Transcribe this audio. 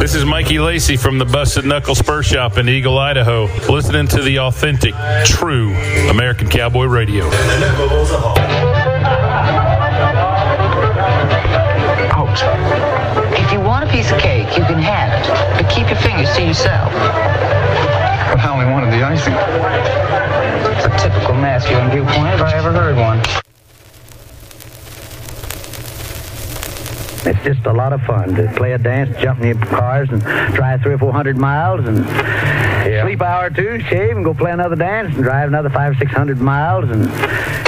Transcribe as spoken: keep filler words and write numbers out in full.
This is Mikey Lacey from the Busted Knuckle Spur Shop in Eagle, Idaho, listening to the authentic, true American Cowboy Radio. If you want a piece of cake, you can have it, but keep your fingers to yourself. But I only wanted the icing. It's a typical masculine viewpoint if I ever heard one. It's just a lot of fun to play a dance, jump in your cars, and drive three or four hundred miles, and yeah. sleep an hour or two, shave, and go play another dance, and drive another five or six hundred miles, and